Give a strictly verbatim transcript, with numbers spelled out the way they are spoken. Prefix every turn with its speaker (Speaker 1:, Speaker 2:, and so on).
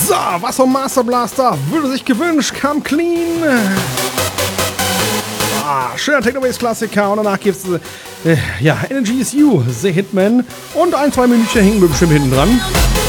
Speaker 1: So, was vom Master Blaster würde sich gewünscht, kam clean. Ah, schöner Techno-Bass-Klassiker und danach gibt's äh, ja, Energy is You, The Hitman und ein, zwei Minuten hängen wir bestimmt hinten dran.